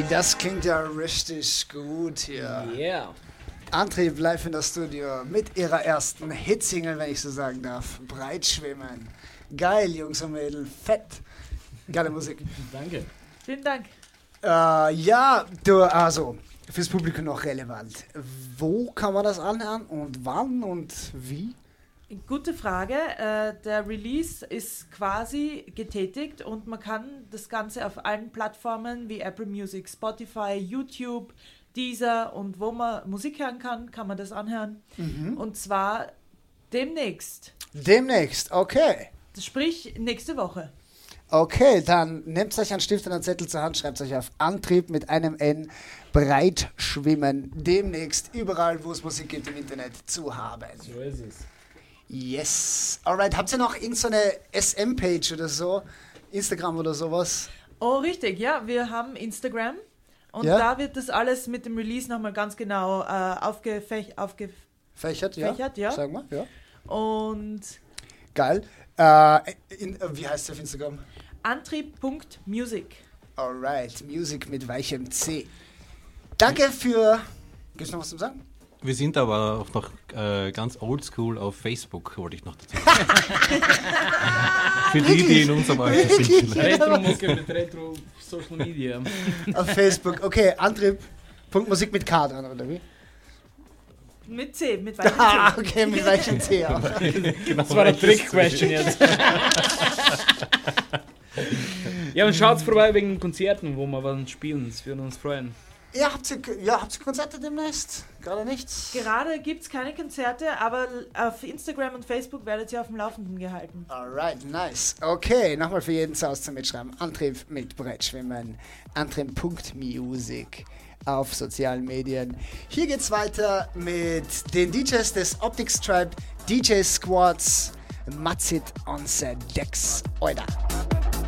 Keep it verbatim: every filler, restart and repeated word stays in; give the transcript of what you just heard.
Das klingt ja richtig gut hier. Yeah. Antrieb live in das Studio mit ihrer ersten Hitsingle, wenn ich so sagen darf. Breitschwimmen. Geil, Jungs und Mädels. Fett. Geile Musik. Danke. Vielen Dank. Äh, ja, du, also, fürs Publikum noch relevant. Wo kann man das anhören und wann und wie? Gute Frage. Äh, der Release ist quasi getätigt und man kann das Ganze auf allen Plattformen wie Apple Music, Spotify, YouTube, Deezer und wo man Musik hören kann, kann man das anhören. Mhm. Und zwar demnächst. Demnächst, okay. Sprich, nächste Woche. Okay, dann nehmt euch einen Stift und einen Zettel zur Hand, schreibt euch auf Antrieb mit einem N, Breitschwimmen, demnächst überall, wo es Musik gibt im Internet zu haben. So ist es. Yes. Alright, habt ihr noch irgendeine so S M-Page oder so? Instagram oder sowas? Oh, richtig, ja. Wir haben Instagram und Ja? da wird das alles mit dem Release nochmal ganz genau äh, aufgefächert. Aufge Fächert, ja. Fächert, ja. Sag mal, ja. und Geil. Äh, in, wie heißt es auf Instagram? antrieb Punkt music. Alright, Music mit weichem C. Danke für... Gibt's noch was zu sagen? Wir sind aber auch noch äh, ganz oldschool auf Facebook, wollte ich noch dazu sagen. Für die, die in unserem Alter sind. vielleicht. Retro-Mucke mit Retro-Social Media. Auf Facebook. Okay, Antrieb. Punkt Musik mit K dran, oder wie? Mit C, mit weichem C. Ah, okay, mit weichem C auch. Genau, Das war eine welches- Trick-Question jetzt. Ja, und schaut's vorbei wegen Konzerten, wo wir was spielen. Das würden uns freuen. Ja, habt ihr, ja, habt ihr Konzerte demnächst? Gerade nichts? Gerade gibt es keine Konzerte, aber auf Instagram und Facebook werdet ihr auf dem Laufenden gehalten. Alright, nice. Okay, nochmal für jeden zu Hause zum Mitschreiben. Antrieb mit Breitschwimmen. Antrieb Punkt Music auf sozialen Medien. Hier geht's weiter mit den D Js des Optics Tribe, D J Squads, Matzit on the Decks. Oida.